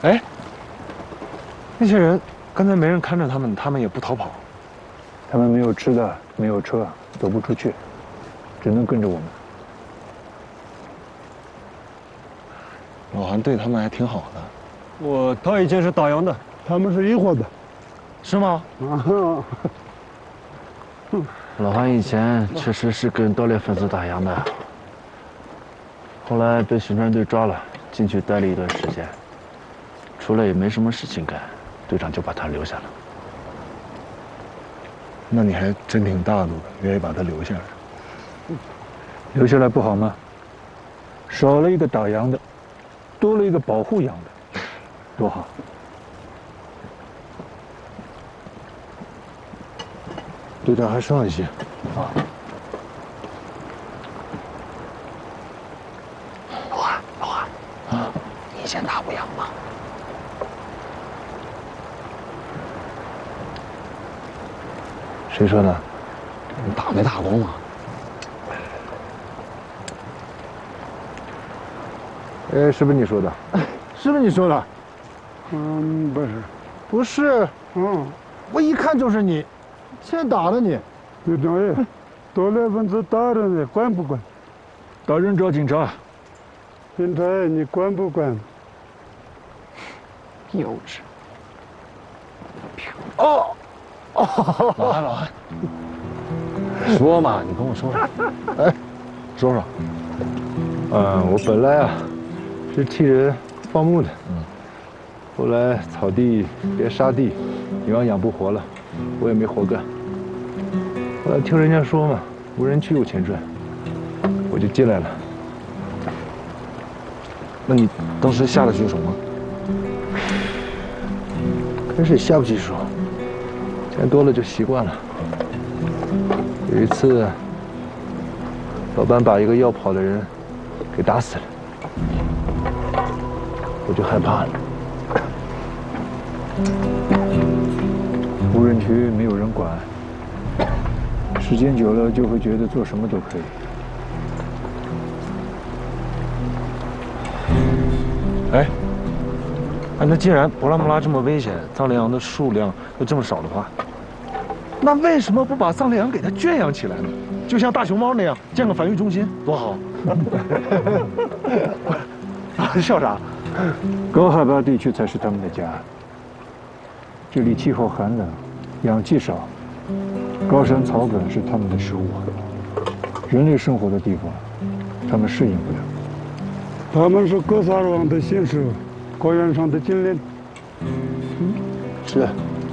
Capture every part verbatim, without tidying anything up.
哎，那些人刚才没人看着他们，他们也不逃跑。 他们没有吃的，没有车，走不出去，只能跟着我们。 老韩对他们还挺好的。 我他以前是打烊的，他们是一伙的。 是吗？ 啊。 老韩以前确实是跟盗猎分子打烊的，后来被巡船队抓了，进去待了一段时间，出来也没什么事情干，队长就把他留下了。 那你还真挺大度的，愿意把他留下来。 留下来不好吗？少了一个打烊的，多了一个保护烊的，多好。 队长还剩一些。啊。 老韩，老韩，啊，你以前打过烊吗？ 谁说的？ 你打没打过吗？ 哎，是不是你说的？ 是不是你说的？嗯，不是。 不是。 嗯， 我一看就是你，先打的你。 队长爷，盗猎分子打人的管不管？ 打人找警察。 警察爷，你管不管？ 幼稚。 哦。哦，老韩，老韩，说嘛，你跟我说说。哎，说说。 嗯，我本来啊是替人放牧的，嗯，后来草地别沙地，牛羊养不活了，我也没活干。后来听人家说嘛，无人区有钱赚，我就进来了。 那你当时下得去手吗？ 开始下不去手，见多了就习惯了。有一次，老板把一个要跑的人给打死了，我就害怕了。无人区没有人管，时间久了就会觉得做什么都可以。 哎，哎，那既然博拉木拉这么危险，藏羚羊的数量又这么少的话，那为什么不把藏羚羊给它圈养起来呢？就像大熊猫那样建个繁育中心，多好！笑啥？ 高海拔地区才是他们的家。这里气候寒冷，氧气少，高山草本是他们的食物。人类生活的地方，他们适应不了。 他们是哥萨尔王的信使，高原上的精灵。 嗯，是。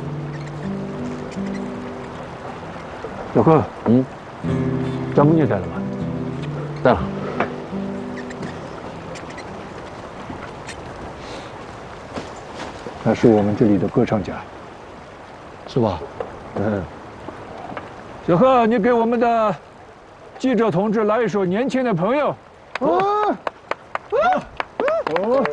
小贺， 嗯， 帐篷你带了吗？ 带了。 那是我们这里的歌唱家， 是吧？ 嗯。小贺，你给我们的记者同志来一首《年轻的朋友》。 啊！啊！哦。